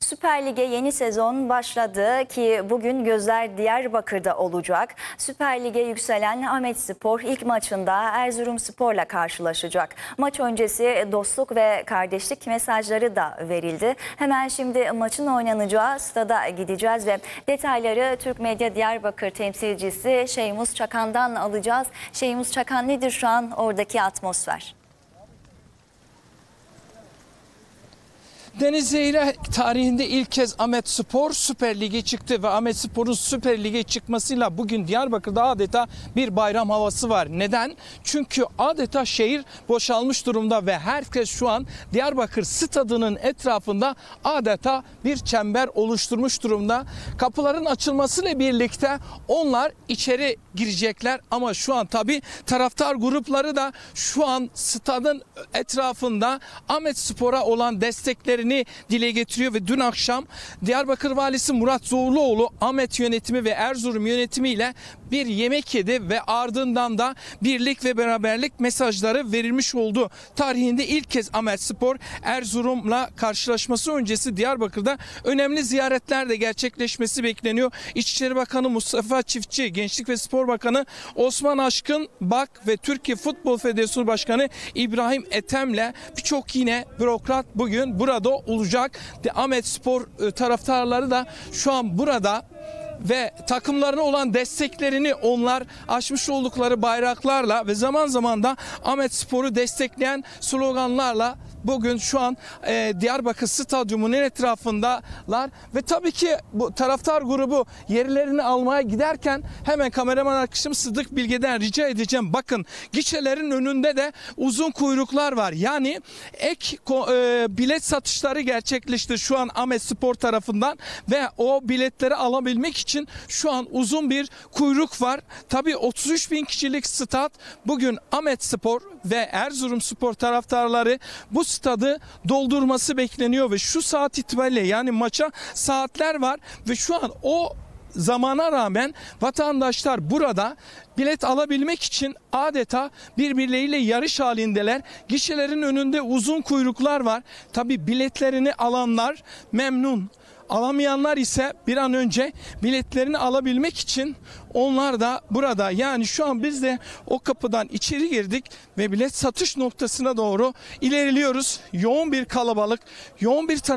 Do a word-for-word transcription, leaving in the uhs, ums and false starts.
Süper Lig'e yeni sezon başladı ki bugün gözler Diyarbakır'da olacak. Süper Lig'e yükselen Ahmetspor ilk maçında Erzurumspor'la karşılaşacak. Maç öncesi dostluk ve kardeşlik mesajları da verildi. Hemen şimdi maçın oynanacağı stada gideceğiz ve detayları Türk Medya Diyarbakır temsilcisi Şeymus Çakan'dan alacağız. Şeymus Çakan, nedir şu an oradaki atmosfer? Deniz Zehra tarihinde ilk kez Ahmetspor Süper Lig'e çıktı ve Ahmetspor'un Süper Lig'e çıkmasıyla bugün Diyarbakır'da adeta bir bayram havası var. Neden? Çünkü adeta şehir boşalmış durumda ve herkes şu an Diyarbakır stadının etrafında adeta bir çember oluşturmuş durumda. Kapıların açılmasıyla birlikte onlar içeri girecekler ama şu an tabii taraftar grupları da şu an stadın etrafında Ahmetspor'a olan destekleri dile getiriyor ve dün akşam Diyarbakır Valisi Murat Zorluoğlu Ahmet yönetimi ve Erzurum yönetimi ile bir yemek yedi ve ardından da birlik ve beraberlik mesajları verilmiş oldu. Tarihinde ilk kez Ahmetspor Erzurum'la karşılaşması öncesi Diyarbakır'da önemli ziyaretler de gerçekleşmesi bekleniyor. İçişleri Bakanı Mustafa Çiftçi, Gençlik ve Spor Bakanı Osman Aşkın Bak ve Türkiye Futbol Federasyonu Başkanı İbrahim Ethem'le birçok yine bürokrat bugün burada olacak. Ahmetspor taraftarları da şu an burada ve takımlarına olan desteklerini onlar açmış oldukları bayraklarla ve zaman zaman da Ahmetspor'u destekleyen sloganlarla bugün şu an e, Diyarbakır Stadyumu'nun etrafındalar ve tabii ki bu taraftar grubu yerlerini almaya giderken hemen kameraman arkadaşım Sıdık Bilge'den rica edeceğim. Bakın, gişelerin önünde de uzun kuyruklar var. Yani ek e, bilet satışları gerçekleşti şu an Ahmetspor tarafından ve o biletleri alabilmek için şu an uzun bir kuyruk var. Tabii otuz üç bin kişilik stat bugün Ahmetspor ve Erzurumspor taraftarları bu stadı doldurması bekleniyor ve şu saat itibariyle yani maça saatler var ve şu an o zamana rağmen vatandaşlar burada bilet alabilmek için adeta birbirleriyle yarış halindeler. Gişelerin önünde uzun kuyruklar var. Tabii biletlerini alanlar memnun. Alamayanlar ise bir an önce biletlerini alabilmek için onlar da burada. Yani şu an biz de o kapıdan içeri girdik ve bilet satış noktasına doğru ilerliyoruz. Yoğun bir kalabalık, yoğun bir